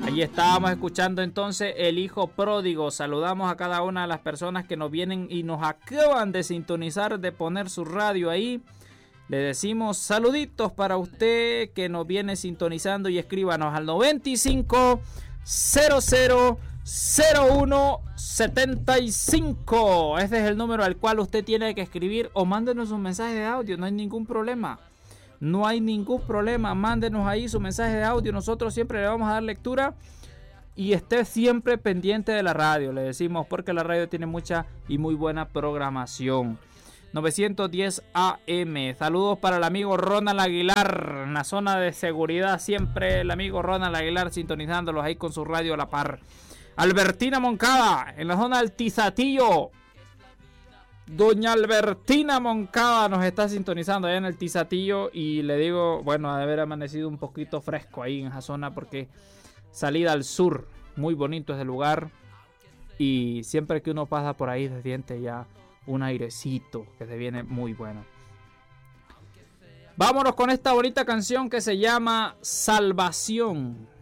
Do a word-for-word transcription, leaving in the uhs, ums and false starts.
Ahí estábamos escuchando entonces El Hijo Pródigo. Saludamos a cada una de las personas que nos vienen y nos acaban de sintonizar, de poner su radio ahí. Le decimos saluditos para usted que nos viene sintonizando y escríbanos al noventa y cinco cero cero cero uno setenta y cinco. Este es el número al cual usted tiene que escribir o mándenos un mensaje de audio, no hay ningún problema. No hay ningún problema, mándenos ahí su mensaje de audio, nosotros siempre le vamos a dar lectura y esté siempre pendiente de la radio, le decimos, porque la radio tiene mucha y muy buena programación. novecientos diez A M, saludos para el amigo Ronald Aguilar, en la zona de seguridad, siempre el amigo Ronald Aguilar sintonizándolos ahí con su radio a la par. Albertina Moncada, en la zona del Tizatillo. Doña Albertina Moncada nos está sintonizando allá en el Tizatillo y le digo, bueno, ha de haber amanecido un poquito fresco ahí en esa zona porque salida al sur, muy bonito es el lugar y siempre que uno pasa por ahí se siente ya un airecito que se viene muy bueno. Vámonos con esta bonita canción que se llama Salvación.